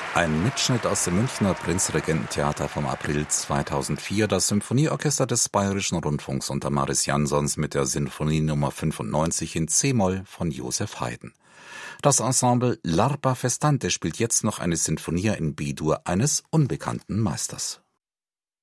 Ein Mitschnitt aus dem Münchner Prinzregententheater vom April 2004, das Symphonieorchester des Bayerischen Rundfunks unter Maris Jansons mit der Sinfonie Nummer 95 in c-Moll von Joseph Haydn. Das Ensemble L'Arpa Festante spielt jetzt noch eine Sinfonia in B-Dur eines unbekannten Meisters.